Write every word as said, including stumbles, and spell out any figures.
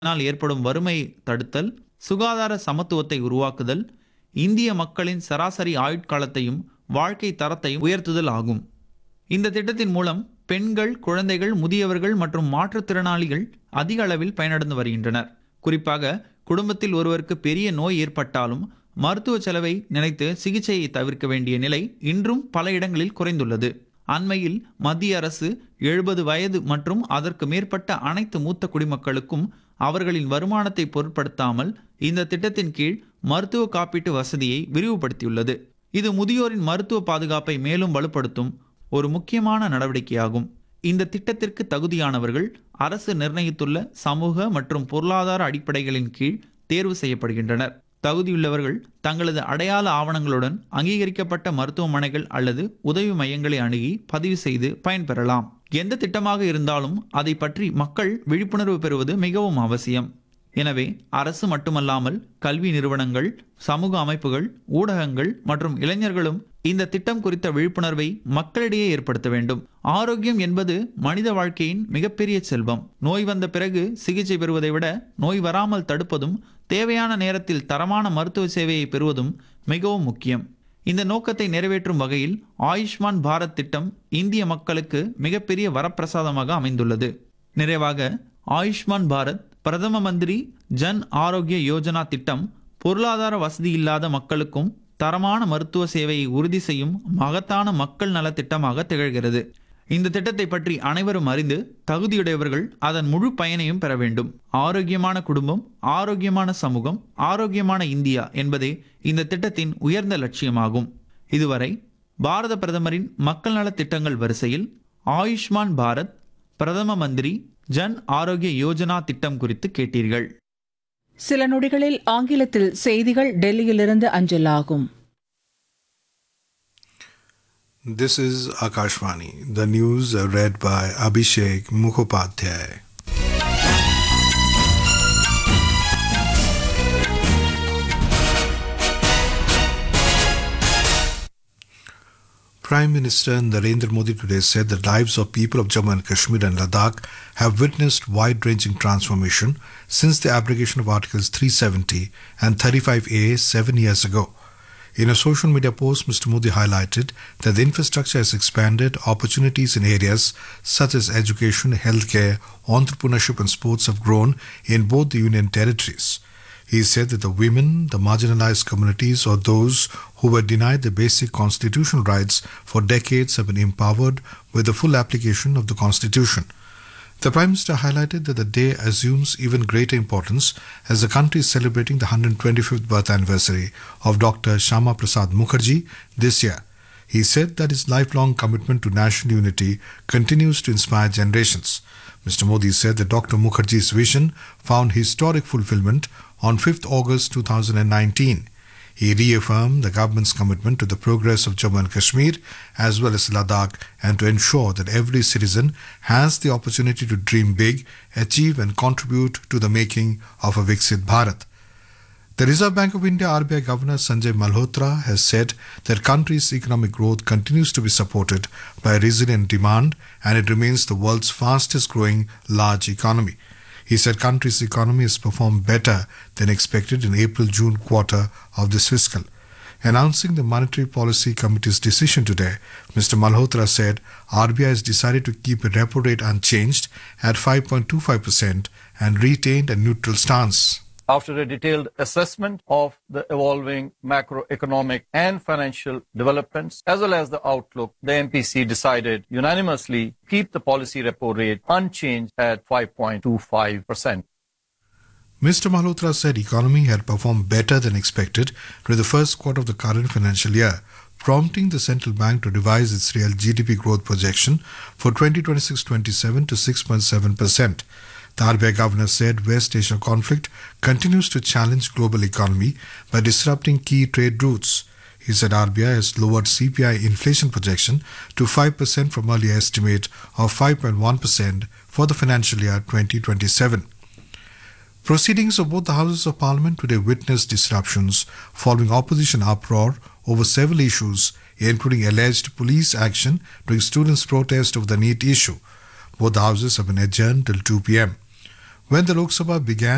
இதனால் ஏற்படும் வறுமை தடுத்தல், சுகாதார சமத்துவத்தை உருவாக்குதல், இந்திய மக்களின் சராசரி ஆயுட்காலத்தையும் வாழ்க்கை தரத்தையும் உயர்த்துதல் ஆகும். இந்த திட்டத்தின் மூலம் பெண்கள், குழந்தைகள், முதியவர்கள் மற்றும் மாற்றுத்திறனாளிகள் அதிக அளவில் பயனடைந்து வருகின்றனர். குறிப்பாக குடும்பத்தில் ஒருவருக்கு பெரிய நோய் ஏற்பட்டாலும் மருத்துவ செலவை நினைத்து சிகிச்சையை தவிர்க்க வேண்டிய நிலை இன்றும் பல இடங்களில் குறைந்துள்ளது. அண்மையில் மத்திய அரசு எழுபது வயது மற்றும் அதற்கு மேற்பட்ட அனைத்து மூத்த குடிமக்களுக்கும் அவர்களின் வருமானத்தை பொருட்படுத்தாமல் இந்த திட்டத்தின் கீழ் மருத்துவ காப்பீட்டு வசதியை விரிவுபடுத்தியுள்ளது. இது முதியோரின் மருத்துவ பாதுகாப்பை மேலும் வலுப்படுத்தும் ஒரு முக்கியமான நடவடிக்கையாகும். இந்த திட்டத்திற்கு தகுதியானவர்கள் அரசு நிர்ணயித்துள்ள சமூக மற்றும் பொருளாதார அடிப்படைகளின் கீழ் தேர்வு செய்யப்படுகின்றனர். தகுதியுள்ளவர்கள் தங்களது அடையாள ஆவணங்களுடன் அங்கீகரிக்கப்பட்ட மருத்துவமனைகள் அல்லது உதவி மையங்களை அணுகி பதிவு செய்து பயன்பெறலாம். எந்த திட்டமாக இருந்தாலும் அதை பற்றி மக்கள் விழிப்புணர்வு பெறுவது மிகவும் அவசியம். எனவே அரசு மட்டுமல்லாமல் கல்வி நிறுவனங்கள், சமூக அமைப்புகள், ஊடகங்கள் மற்றும் இளைஞர்களும் இந்த திட்டம் குறித்த விழிப்புணர்வை மக்களிடையே ஏற்படுத்த வேண்டும். ஆரோக்கியம் என்பது மனித வாழ்க்கையின் மிகப்பெரிய செல்வம். நோய் வந்த பிறகு சிகிச்சை பெறுவதை விட நோய் வராமல் தடுப்பதும் தேவையான நேரத்தில் தரமான மருத்துவ சேவையை பெறுவதும் மிகவும் முக்கியம். இந்த நோக்கத்தை நிறைவேற்றும் வகையில் ஆயுஷ்மான் பாரத் திட்டம் இந்திய மக்களுக்கு மிகப்பெரிய வரப்பிரசாதமாக அமைந்துள்ளது. நிறைவாக, ஆயுஷ்மான் பாரத் பிரதம மந்திரி ஜன் ஆரோக்கிய யோஜனா திட்டம் பொருளாதார வசதி இல்லாத மக்களுக்கும் தரமான மருத்துவ சேவையை உறுதி செய்யும் மகத்தான மக்கள் நல திட்டமாக திகழ்கிறது. இந்த திட்டத்தை பற்றி அனைவரும் அறிந்து தகுதியுடையவர்கள் அதன் முழு பயனையும் பெற வேண்டும். ஆரோக்கியமான குடும்பம், ஆரோக்கியமான சமூகம், ஆரோக்கியமான இந்தியா என்பதே இந்த திட்டத்தின் உயர்ந்த லட்சியமாகும். இதுவரை பாரத பிரதமரின் மக்கள் நல திட்டங்கள் வரிசையில் ஆயுஷ்மான் பாரத் பிரதம மந்திரி ஜன் ஆரோக்கிய யோஜனா திட்டம் குறித்து கேட்டீர்கள். சில நொடிகளில் ஆங்கிலத்தில் செய்திகள் டெல்லியிலிருந்து அஞ்சலாகும். This is Akashvani. The news are read by Abhishek Mukhopadhyay. Prime Minister Narendra Modi today said the lives of people of Jammu and Kashmir and Ladakh have witnessed wide-ranging transformation since the abrogation of Articles three seventy and thirty-five A seven years ago. In a social media post, Mister Modi highlighted that the infrastructure has expanded, opportunities in areas such as education, healthcare, entrepreneurship and sports have grown in both the union territories. He said that the women, the marginalized communities or those who were denied the basic constitutional rights for decades have been empowered with the full application of the Constitution. The Prime Minister highlighted that the day assumes even greater importance as the country is celebrating the one hundred twenty-fifth birth anniversary of Doctor Shyama Prasad Mukherjee this year. He said that his lifelong commitment to national unity continues to inspire generations. Mister Modi said that Doctor Mukherjee's vision found historic fulfillment on fifth August two thousand nineteen. He reaffirmed the government's commitment to the progress of Jammu and Kashmir as well as Ladakh and to ensure that every citizen has the opportunity to dream big, achieve and contribute to the making of a Viksit Bharat. The Reserve Bank of India R B I Governor Sanjay Malhotra has said that country's economic growth continues to be supported by resilient demand and it remains the world's fastest growing large economy. He said country's economy has performed better than expected in April-June quarter of this fiscal. Announcing the Monetary Policy Committee's decision today, Mister Malhotra said R B I has decided to keep the repo rate unchanged at five point two five percent and retained a neutral stance. After a detailed assessment of the evolving macroeconomic and financial developments as well as the outlook, the M P C decided unanimously to keep the policy repo rate unchanged at five point two five percent. Mister Malhotra said economy had performed better than expected during the first quarter of the current financial year, prompting the central bank to revise its real G D P growth projection for twenty twenty-six twenty-seven to six point seven percent. The R B I governor said West Asia conflict continues to challenge global economy by disrupting key trade routes. He said R B I has lowered C P I inflation projection to five percent from earlier estimate of five point one percent for the financial year twenty twenty-seven. Proceedings of both the Houses of Parliament today witnessed disruptions following opposition uproar over several issues, including alleged police action during students' protest over the NEET issue. Both houses have been adjourned till two p.m. When the Lok Sabha began